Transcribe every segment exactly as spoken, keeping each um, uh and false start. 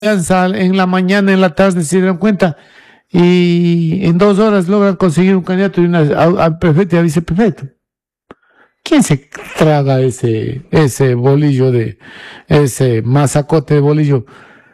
alianza en la mañana, en la tarde se dieron cuenta y en dos horas logran conseguir un candidato y una, al prefecto y al viceprefecto. ¿Quién se traga ese, ese bolillo de, ese masacote de bolillo?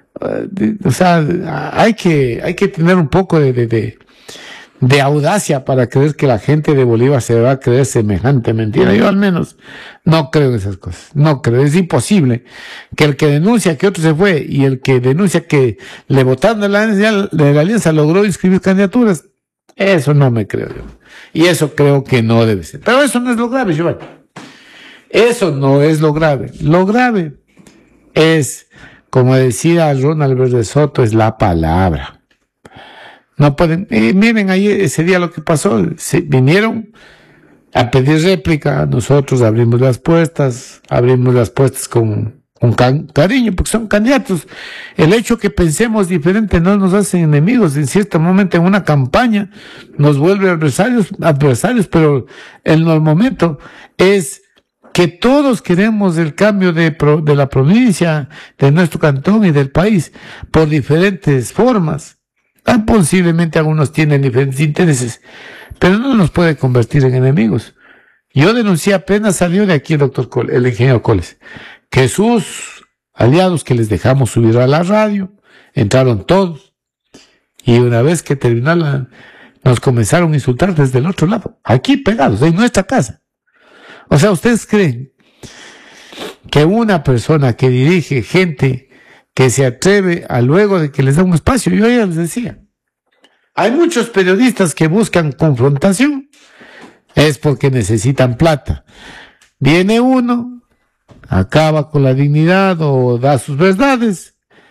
O sea, hay que, hay que tener un poco de, de, de, de audacia para creer que la gente de Bolívar se va a creer semejante mentira. Yo al menos no creo en esas cosas. No creo. Es imposible que el que denuncia que otro se fue y el que denuncia que le votaron de la alianza, de la alianza logró inscribir candidaturas. Eso no me creo yo. Y eso creo que no debe ser. Pero eso no es lo grave, Giovanni. Eso no es lo grave. Lo grave es, como decía Ronald Verde Soto, es la palabra. No pueden, eh, miren ahí ese día lo que pasó, se vinieron a pedir réplica, nosotros abrimos las puertas, abrimos las puertas con, con cariño, porque son candidatos. El hecho que pensemos diferente no nos hace enemigos, en cierto momento en una campaña nos vuelve adversarios, adversarios, pero en el momento es que todos queremos el cambio de, pro, de la provincia, de nuestro cantón y del país, por diferentes formas. Tan posiblemente algunos tienen diferentes intereses, pero no nos puede convertir en enemigos. Yo denuncié, apenas salió de aquí el doctor Cole, el ingeniero Coles, que sus aliados que les dejamos subir a la radio, entraron todos, y una vez que terminaron, nos comenzaron a insultar desde el otro lado, aquí pegados, en nuestra casa. O sea, ¿ustedes creen que una persona que dirige gente que se atreve a luego de que les da un espacio? Yo ya les decía, hay muchos periodistas que buscan confrontación, es porque necesitan plata. Viene uno, acaba con la dignidad o da sus verdades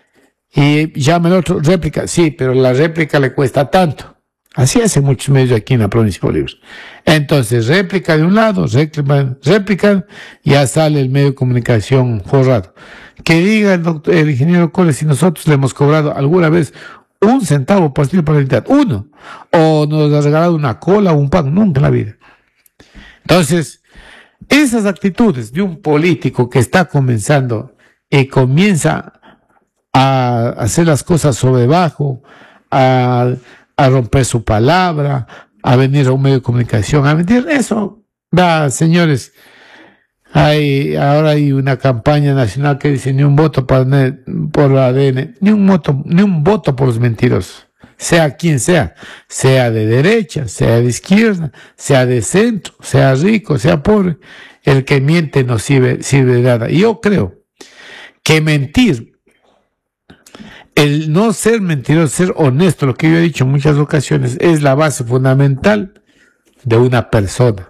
y llama el otro réplica. Sí, pero la réplica le cuesta tanto. Así hace muchos medios aquí en la provincia de Bolívar. Entonces, réplica de un lado, réplica, réplica, ya sale el medio de comunicación forrado. Que diga el doctor, el ingeniero Coles, si nosotros le hemos cobrado alguna vez un centavo por partido para la entidad, uno, o nos ha regalado una cola o un pan, nunca en la vida. Entonces, esas actitudes de un político que está comenzando y comienza a hacer las cosas sobre bajo, a a romper su palabra, a venir a un medio de comunicación, a mentir, eso, va, señores, hay, ahora hay una campaña nacional que dice ni un voto para, por la A D N, ni un voto, ni un voto por los mentirosos, sea quien sea, sea de derecha, sea de izquierda, sea de centro, sea rico, sea pobre, el que miente no sirve, sirve de nada. Y yo creo que mentir, el no ser mentiroso, ser honesto, lo que yo he dicho en muchas ocasiones, es la base fundamental de una persona.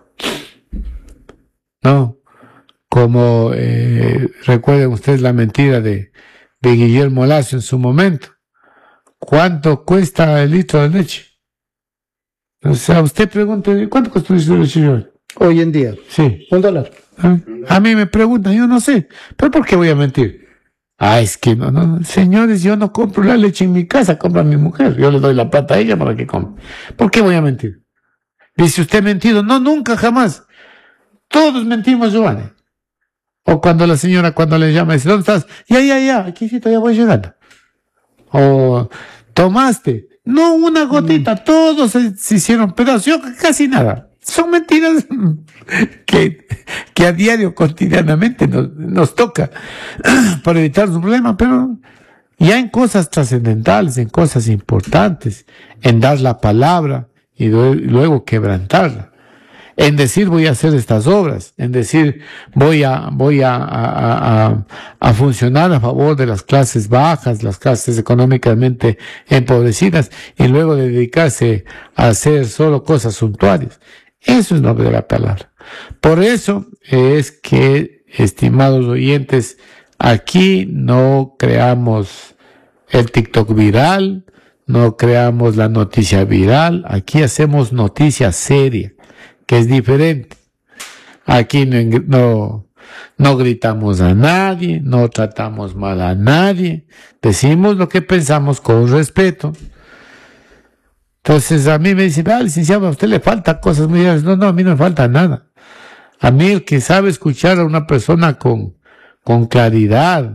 ¿No? Como eh, recuerden ustedes la mentira de, de Guillermo Lazo en su momento. ¿Cuánto cuesta el litro de leche? O sea, usted pregunta, ¿cuánto cuesta el litro de leche hoy? Hoy en día. Sí. Un dólar. ¿Ah? A mí me preguntan, yo no sé. ¿Pero por qué voy a mentir? Ah, es que no, no, señores, yo no compro la leche en mi casa, compra a mi mujer. Yo le doy la plata a ella para que compre. ¿Por qué voy a mentir? Dice usted mentido. No, nunca, jamás. Todos mentimos, Giovanni. O cuando la señora, cuando le llama, dice, ¿dónde estás? Ya, ya, ya, aquí sí, todavía voy llegando. O, ¿tomaste? No, una gotita. Todos se, se hicieron pedazos. Yo casi nada. Son mentiras que, que a diario, cotidianamente nos, nos toca para evitar un problema, pero ya en cosas trascendentales, en cosas importantes, en dar la palabra y luego quebrantarla, en decir voy a hacer estas obras, en decir voy a, voy a, a, a, a funcionar a favor de las clases bajas, las clases económicamente empobrecidas, y luego dedicarse a hacer solo cosas suntuarias. Eso es lo de la palabra. Por eso es que, estimados oyentes, aquí no creamos el TikTok viral, no creamos la noticia viral, aquí hacemos noticia seria, que es diferente. Aquí no, no, no gritamos a nadie, no tratamos mal a nadie, decimos lo que pensamos con respeto. Entonces a mí me dicen, ah, licenciado, a usted le falta cosas muy graves. No, no, a mí no me falta nada. A mí el que sabe escuchar a una persona con, con claridad,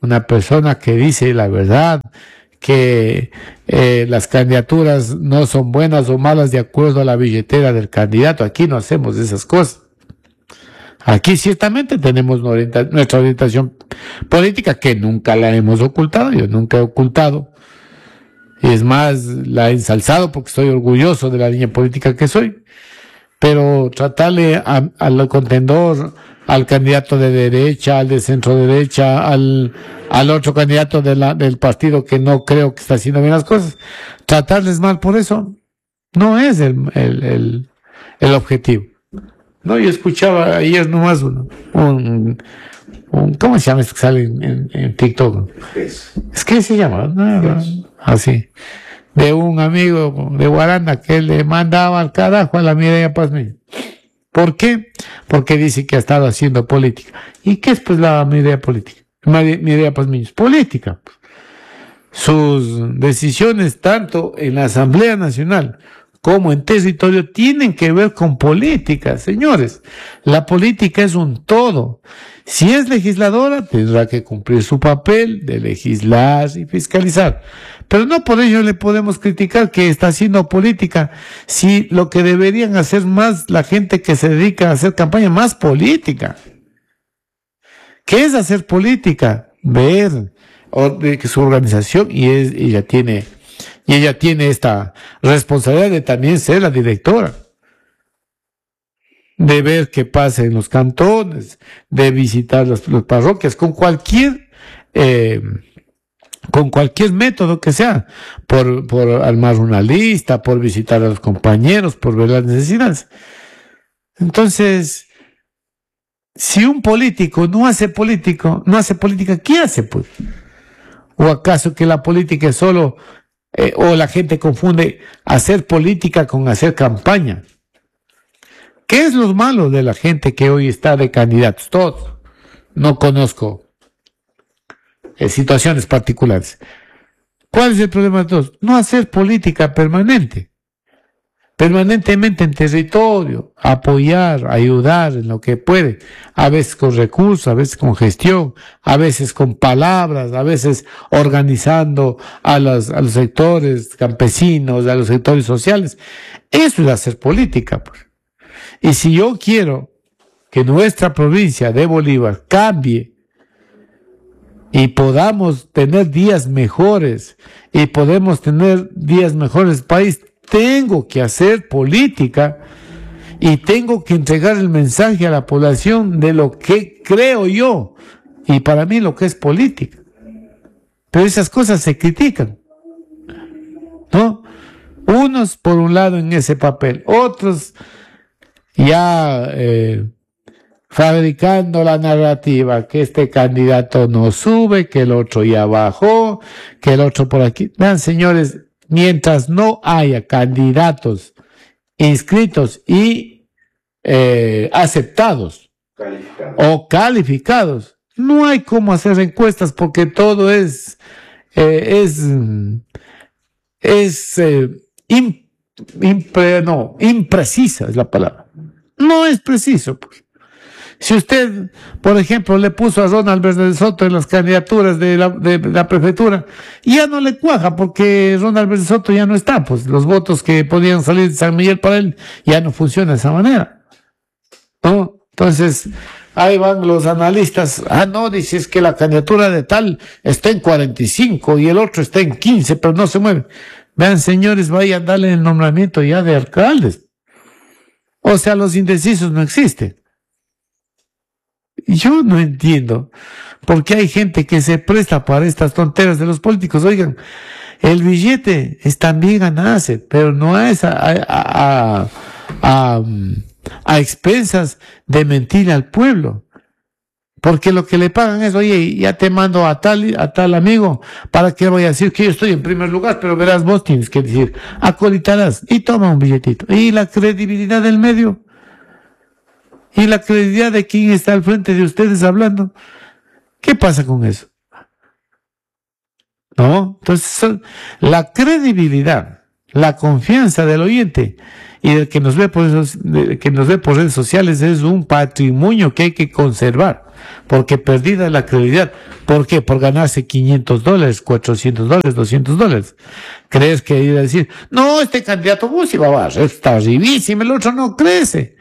una persona que dice la verdad, que eh, las candidaturas no son buenas o malas de acuerdo a la billetera del candidato. Aquí no hacemos esas cosas. Aquí ciertamente tenemos orienta- nuestra orientación política, que nunca la hemos ocultado. Yo nunca he ocultado. Y es más, la he ensalzado porque estoy orgulloso de la línea política que soy. Pero tratarle a- al contendor, al candidato de derecha, al de centro derecha, al, al otro candidato de la, del partido que no creo que está haciendo bien las cosas, tratarles mal por eso no es el, el, el, el objetivo. No, yo escuchaba ayer nomás un, un, un ¿cómo se llama esto que sale en, en, en TikTok? Es que se llama, no, no, así, de un amigo de Guaranda que le mandaba al carajo a la Mireya Pazmiño. ¿Por qué? Porque dice que ha estado haciendo política. ¿Y qué es pues la Mireya política? Mireya Pazmiño es política. Sus decisiones tanto en la Asamblea Nacional como en territorio tienen que ver con política, señores. La política es un todo. Si es legisladora, tendrá que cumplir su papel de legislar y fiscalizar. Pero no por ello le podemos criticar que está haciendo política, si lo que deberían hacer más la gente que se dedica a hacer campaña, más política. ¿Qué es hacer política? Ver que su organización, y es, ella tiene... Y ella tiene esta responsabilidad de también ser la directora, de ver qué pasa en los cantones, de visitar las, las parroquias, con cualquier, eh, con cualquier método que sea, por, por armar una lista, por visitar a los compañeros, por ver las necesidades. Entonces, si un político no hace político, no hace política, ¿qué hace pues? ¿O acaso que la política es solo... Eh, o la gente confunde hacer política con hacer campaña? ¿Qué es lo malo de la gente que hoy está de candidatos? Todos. No conozco eh, situaciones particulares. ¿Cuál es el problema de todos? No hacer política permanente. Permanentemente en territorio, apoyar, ayudar en lo que puede, a veces con recursos, a veces con gestión, a veces con palabras, a veces organizando a los, a los sectores campesinos, a los sectores sociales. Eso es hacer política, pues. Y si yo quiero que nuestra provincia de Bolívar cambie y podamos tener días mejores y podemos tener días mejores país, tengo que hacer política y tengo que entregar el mensaje a la población de lo que creo yo y para mí lo que es política. Pero esas cosas se critican, ¿no? Unos por un lado en ese papel, otros ya eh, fabricando la narrativa que este candidato no sube, que el otro ya bajó, que el otro por aquí. Vean, señores, mientras no haya candidatos inscritos y eh, aceptados calificados. o calificados, no hay cómo hacer encuestas porque todo es eh, es es eh, im, impre, no, imprecisa es la palabra. No es preciso, pues. Si usted, por ejemplo, le puso a Ronald Verde Soto en las candidaturas de la, de la prefectura, ya no le cuaja porque Ronald Verde Soto ya no está, pues los votos que podían salir de San Miguel para él ya no funcionan de esa manera, ¿no? Entonces, ahí van los analistas, ah, no, dice, es que la candidatura de tal está en cuarenta y cinco y el otro está en quince, pero no se mueve. Vean, señores, vayan a darle el nombramiento ya de alcaldes. O sea, los indecisos no existen. Yo no entiendo por qué hay gente que se presta para estas tonteras de los políticos. Oigan, el billete es también ganarse, pero no es a, a, a, a, a expensas de mentir al pueblo. Porque lo que le pagan es, oye, ya te mando a tal, a tal amigo, para que voy a decir que yo estoy en primer lugar, pero verás, vos tienes que decir, acolitarás, y toma un billetito. Y la credibilidad del medio, y la credibilidad de quien está al frente de ustedes hablando. ¿Qué pasa con eso? ¿No? Entonces, la credibilidad, la confianza del oyente y del que nos ve por esos, de, que nos ve por redes sociales es un patrimonio que hay que conservar. porque perdida la credibilidad. ¿Por qué? Por ganarse quinientos dólares, cuatrocientos dólares, doscientos dólares. ¿Crees que ir a decir, no, este candidato Bussi va a barrer, está arribísimo, el otro no crece?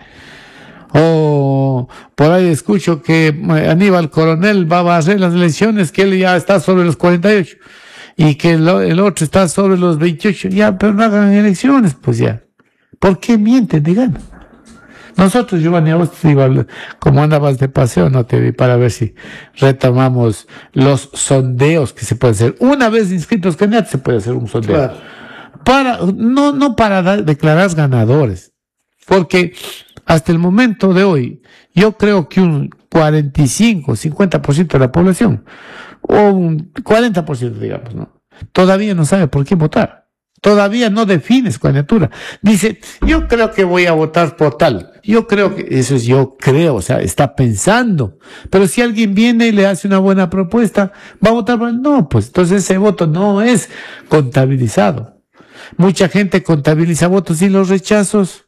O por ahí escucho que Aníbal Coronel va a barrer las elecciones, que él ya está sobre los cuarenta y ocho y que el, el otro está sobre los veintiocho. Ya, pero no hagan elecciones, pues ya. ¿Por qué mienten? Digan. Nosotros, Giovanni, a vos te iba, como andabas de paseo, no te vi para ver si retomamos los sondeos que se pueden hacer. Una vez inscritos candidatos se puede hacer un sondeo. Claro. Para, no, no para dar, declarar ganadores. Porque hasta el momento de hoy, yo creo que un cuarenta y cinco, cincuenta por ciento de la población, o un cuarenta por ciento, digamos, ¿no? Todavía no sabe por qué votar. Todavía no define su candidatura. Dice, yo creo que voy a votar por tal. Yo creo que, eso es yo creo, o sea, está pensando. Pero si alguien viene y le hace una buena propuesta, ¿va a votar por él? No, pues entonces ese voto no es contabilizado. Mucha gente contabiliza votos y los rechazos.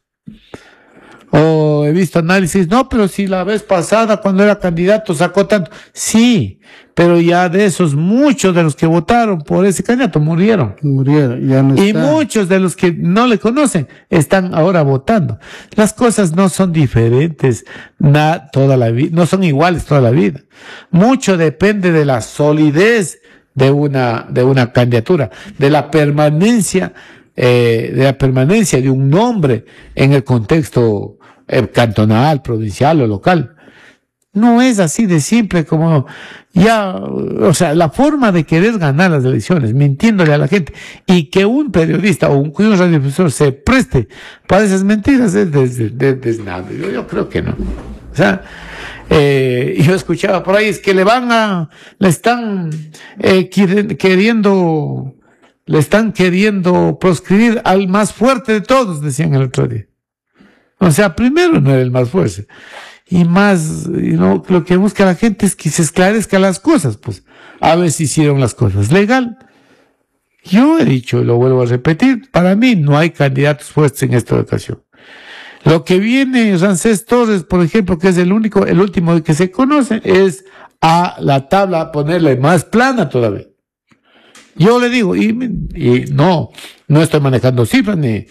O he visto análisis, no, pero si la vez pasada cuando era candidato sacó tanto. Sí, pero ya de esos, muchos de los que votaron por ese candidato murieron. Murieron, ya no y está. muchos de los que no le conocen están ahora votando. Las cosas no son diferentes na, toda la vida, no son iguales toda la vida. Mucho depende de la solidez de una, de una candidatura, de la permanencia, eh, de la permanencia de un nombre en el contexto eh, cantonal, provincial o local. No es así de simple como ya, o sea, la forma de querer ganar las elecciones, mintiéndole a la gente, y que un periodista o un, un radiodifusor se preste para esas mentiras es desnable. Yo, yo creo que no. O sea, eh, yo escuchaba por ahí, es que le van a, le están eh, queriendo, le están queriendo proscribir al más fuerte de todos, decían el otro día. O sea, primero no era el más fuerte. Y más, you know, lo que busca la gente es que se esclarezcan las cosas, pues, a ver si hicieron las cosas legal. Yo he dicho, y lo vuelvo a repetir, para mí no hay candidatos fuertes en esta ocasión. Lo que viene Ramsés Torres, por ejemplo, que es el único, el último que se conoce, es a la tabla a ponerle más plana todavía. Yo le digo, y, y no, no estoy manejando cifras ni,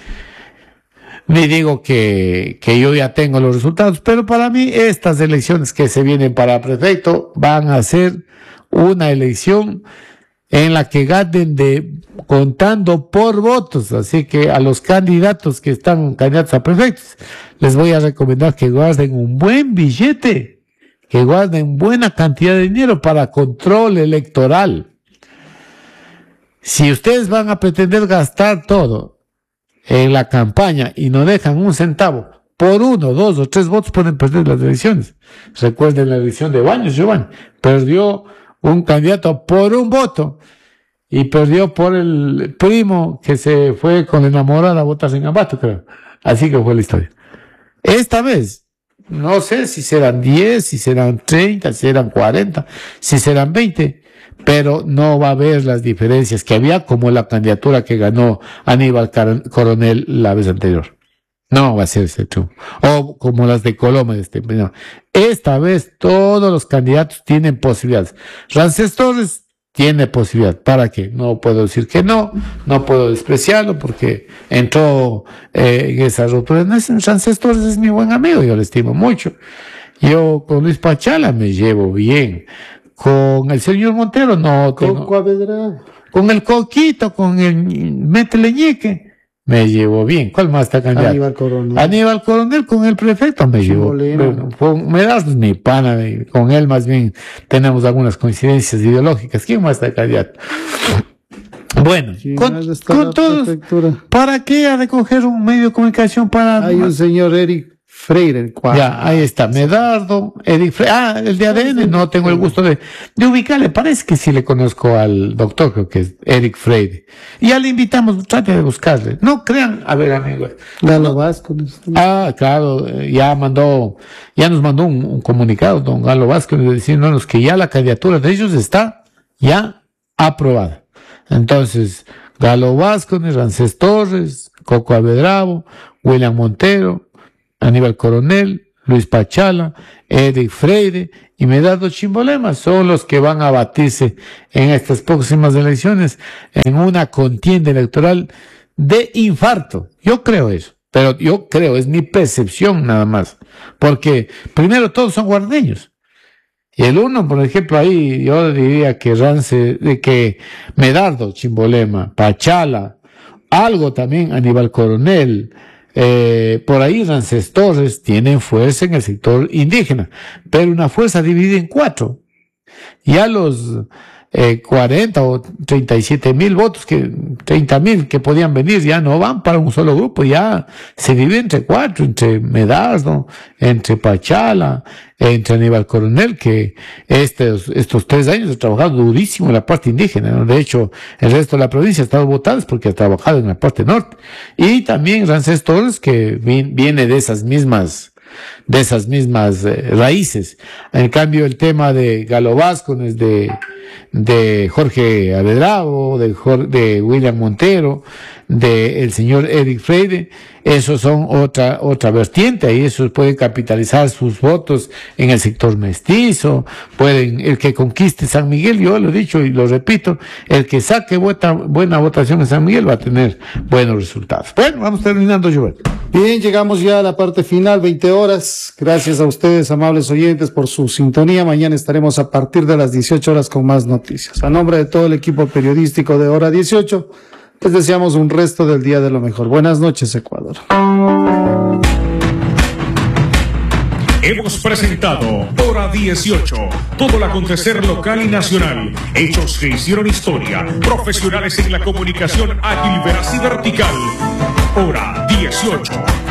ni digo que, que yo ya tengo los resultados, pero para mí estas elecciones que se vienen para prefecto van a ser una elección en la que ganen de contando por votos, así que a los candidatos que están candidatos a prefectos les voy a recomendar que guarden un buen billete, que guarden buena cantidad de dinero para control electoral. Si ustedes van a pretender gastar todo en la campaña y no dejan un centavo por uno, dos o tres votos, pueden perder las elecciones. Recuerden la elección de Baños, Giovanni, perdió un candidato por un voto y perdió por el primo que se fue con la enamorada a votar en Ambato, creo. Así que fue la historia. Esta vez, no sé si serán diez, si serán treinta, si serán cuarenta, si serán veinte, pero no va a haber las diferencias que había como la candidatura que ganó Aníbal Coronel la vez anterior. No va a ser ese triunfo. O como las de Coloma. Este, no. Esta vez todos los candidatos tienen posibilidades. Ramsés Torres tiene posibilidad. ¿Para qué? No puedo decir que no, no puedo despreciarlo porque entró eh, en esa ruptura. Ramsés Torres es mi buen amigo, yo le estimo mucho. Yo con Luis Pachala me llevo bien. Con el señor Montero no tengo. Con el Coquito, con el Meteleñeque, me llevo bien. ¿Cuál más está candidato? Aníbal Coronel. Aníbal Coronel con el prefecto me llevo. Bueno, con, me das mi pana, con él más bien tenemos algunas coincidencias ideológicas. ¿Quién más está candidato? Bueno, con, con todos, ¿para qué ha de coger un medio de comunicación para...? Hay un señor Eric Freire, cuatro. Ya, ahí está, Medardo, Eric Freire, ah, el de A D N, no tengo el gusto de, de ubicarle, parece que sí le conozco al doctor, creo que es Eric Freire. Y ya le invitamos, trate de buscarle, no crean, a ver amigos. Galo Vasco. Ah, claro, ya mandó, ya nos mandó un, un comunicado, don Galo Vasco, diciéndonos que ya la candidatura de ellos está ya aprobada. Entonces, Galo Vasco, Ramsés Torres, Coco Avedravo, William Montero, Aníbal Coronel, Luis Pachala, Eric Freire y Medardo Chimbolema son los que van a batirse en estas próximas elecciones en una contienda electoral de infarto. Yo creo eso, pero yo creo, es mi percepción nada más, porque primero todos son guardeños. Y el uno, por ejemplo, ahí yo diría que Rance, de que Medardo Chimbolema, Pachala, algo también Aníbal Coronel, eh, por ahí Ramsés Torres tienen fuerza en el sector indígena, pero una fuerza dividida en cuatro. Ya los eh, cuarenta o treinta y siete mil votos, que treinta mil que podían venir, ya no van para un solo grupo, ya se divide entre cuatro, entre Medardo, entre Pachala, entre Aníbal Coronel, que estos, estos tres años ha trabajado durísimo en la parte indígena, ¿no? De hecho, el resto de la provincia ha estado votados porque ha trabajado en la parte norte. Y también Ramsés Torres, que viene de esas mismas de esas mismas eh, raíces. En cambio, el tema de Galo Vázquez, de, de Jorge Avedrado, de, Jorge, de William Montero, de el señor Eric Freire, esos son otra, otra vertiente, ahí esos pueden capitalizar sus votos en el sector mestizo, pueden, el que conquiste San Miguel, yo lo he dicho y lo repito, el que saque buena, buena votación en San Miguel va a tener buenos resultados. Bueno, vamos terminando, Joel. Bien, llegamos ya a la parte final, veinte horas. Gracias a ustedes, amables oyentes, por su sintonía. Mañana estaremos a partir de las dieciocho horas con más noticias. A nombre de todo el equipo periodístico de Hora dieciocho, les deseamos un resto del día de lo mejor. Buenas noches, Ecuador. Hemos presentado Hora dieciocho, todo el acontecer local y nacional, hechos que hicieron historia, profesionales en la comunicación ágil, veraz y vertical. Hora dieciocho.